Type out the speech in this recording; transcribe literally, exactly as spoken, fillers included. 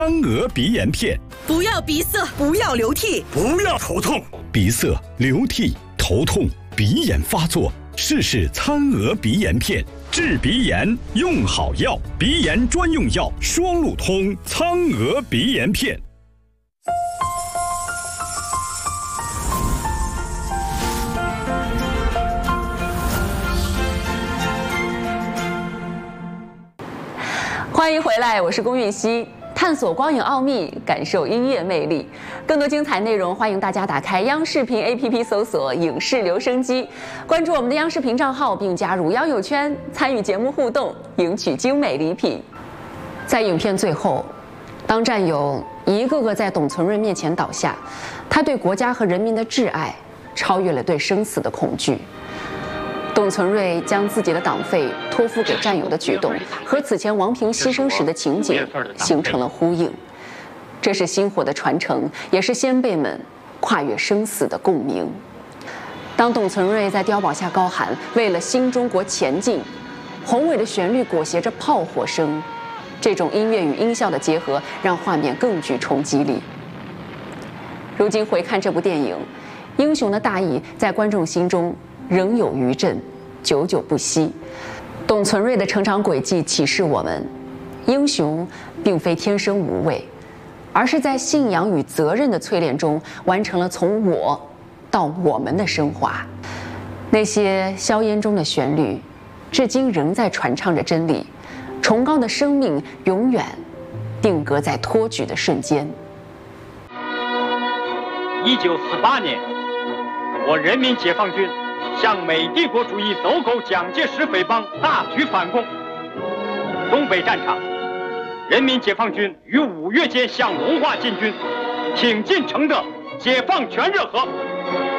苍娥鼻炎片， 不要鼻塞，不要流涕， 不要头痛。 鼻塞、流涕、头痛、鼻炎发作，试试苍娥鼻炎片，治鼻炎用好药，鼻炎专用药双路通苍娥鼻炎片。 欢迎回来，我是龚韵希。探索光影奥秘，感受音乐魅力。更多精彩内容，欢迎大家打开央视频 A P P 搜索“影视留声机”，关注我们的央视频账号，并加入央友圈，参与节目互动，赢取精美礼品。在影片最后，当战友一个个在董存瑞面前倒下，他对国家和人民的挚爱超越了对生死的恐惧。董存瑞将自己的党费托付给战友的举动，和此前王平牺牲时的情景形成了呼应。这是薪火的传承，也是先辈们跨越生死的共鸣。当董存瑞在碉堡下高喊“为了新中国前进”，宏伟的旋律裹挟着炮火声，这种音乐与音效的结合，让画面更具冲击力。如今回看这部电影，英雄的大义在观众心中仍有余震，久久不息。董存瑞的成长轨迹启示我们，英雄并非天生无畏，而是在信仰与责任的淬炼中，完成了从我到我们的升华。那些硝烟中的旋律，至今仍在传唱着真理。崇高的生命永远定格在托举的瞬间。 一九四八年，我人民解放军向美帝国主义走狗蒋介石匪帮大举反攻。东北战场，人民解放军于五月间向文化进军，挺进承德，解放全热河。